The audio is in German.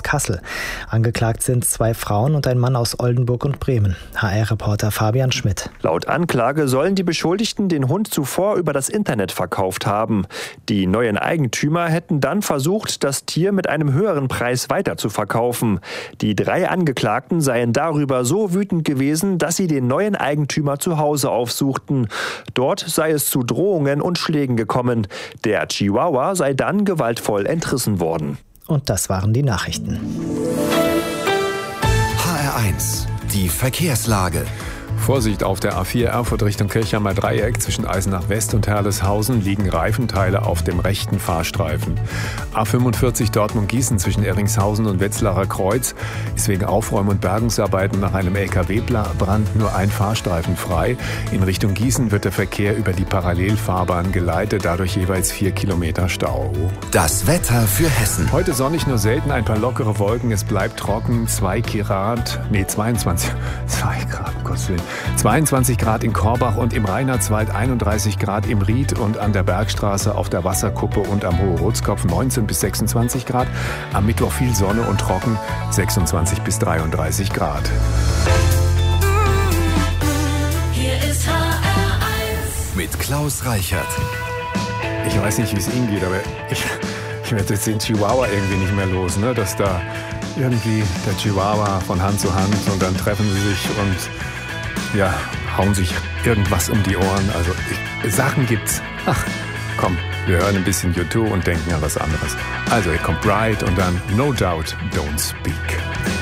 Kassel. Angeklagt sind 2 Frauen und ein Mann aus Oldenburg und Bremen. HR-Reporter Fabian Schmidt. Laut Anklage sollen die Beschuldigten den Hund zuvor über das Internet verkauft haben. Die neuen Eigentümer hätten dann versucht, das Tier mit einem höheren Preis weiter zu verkaufen. Die 3 Angeklagten seien darüber so wütend gewesen, dass sie den neuen Eigentümer zu Hause aufsuchten. Dort sei es zu Drohungen und Schlägen gekommen. Der Chihuahua sei dann gewaltvoll entrissen worden. Und das waren die Nachrichten. HR1, die Verkehrslage. Vorsicht auf der A4 Erfurt Richtung Kirchheimer Dreieck. Zwischen Eisenach West und Herleshausen liegen Reifenteile auf dem rechten Fahrstreifen. A45 Dortmund-Gießen zwischen Erringshausen und Wetzlarer Kreuz ist wegen Aufräum- und Bergungsarbeiten nach einem LKW-Brand nur ein Fahrstreifen frei. In Richtung Gießen wird der Verkehr über die Parallelfahrbahn geleitet, dadurch jeweils 4 Kilometer Stau. Das Wetter für Hessen. Heute sonnig, nur selten ein paar lockere Wolken. Es bleibt trocken, 22 Grad, um Gottes Willen. 22 Grad in Korbach und im Reinhardswald, 31 Grad im Ried und an der Bergstraße, auf der Wasserkuppe und am Hohe-Rotskopf 19 bis 26 Grad. Am Mittwoch viel Sonne und trocken, 26 bis 33 Grad. Hier ist HR1 mit Klaus Reichert. Ich weiß nicht, wie es Ihnen geht, aber ich werde jetzt den Chihuahua irgendwie nicht mehr los, ne? Dass da irgendwie der Chihuahua von Hand zu Hand und dann treffen sie sich und ja, hauen sich irgendwas um die Ohren. Also Sachen gibt's. Ach, komm, wir hören ein bisschen U2 und denken an was anderes. Also, hier kommt Bright und dann No Doubt, Don't Speak.